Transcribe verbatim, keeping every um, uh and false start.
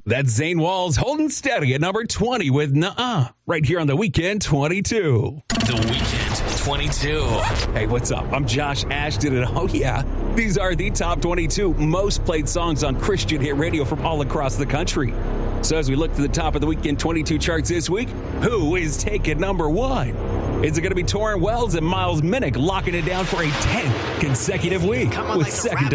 That's Zane Walls holding steady at number twenty with Nuh-Uh, right here on The Weekend twenty-two. The Weekend twenty-two. Hey, what's up? I'm Josh Ashton, and oh yeah, these are the top twenty-two most played songs on Christian hit radio from all across the country. So as we look to the top of the Weekend twenty-two charts this week, who is taking number one? Is it going to be Torrin Wells and Miles Minnick locking it down for a tenth consecutive week with second